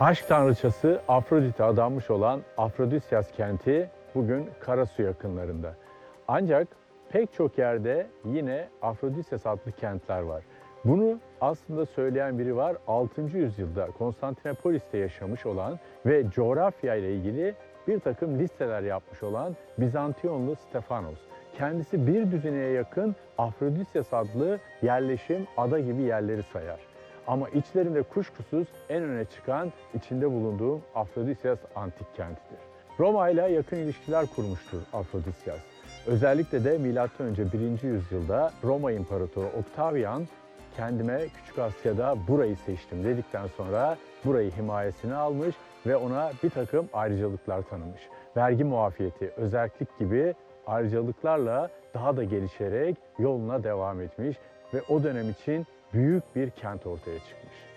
Aşk tanrıçası Afrodit'e adanmış olan Afrodisyas kenti bugün Karasu yakınlarında. Ancak pek çok yerde yine Afrodisyas adlı kentler var. Bunu aslında söyleyen biri var. 6. yüzyılda Konstantinopolis'te yaşamış olan ve coğrafya ile ilgili bir takım listeler yapmış olan Bizantiyonlu Stefanos. Kendisi bir düzineye yakın Afrodisyas adlı yerleşim, ada gibi yerleri sayar. Ama içlerinde kuşkusuz en öne çıkan içinde bulunduğum Afrodisyas antik kentidir. Roma ile yakın ilişkiler kurmuştur Afrodisyas. Özellikle de M.Ö. 1. yüzyılda Roma İmparatoru Octavian kendime Küçük Asya'da burayı seçtim dedikten sonra burayı himayesine almış ve ona bir takım ayrıcalıklar tanımış. Vergi muafiyeti, özerklik gibi ayrıcalıklarla daha da gelişerek yoluna devam etmiş ve o dönem için büyük bir kent ortaya çıkmış.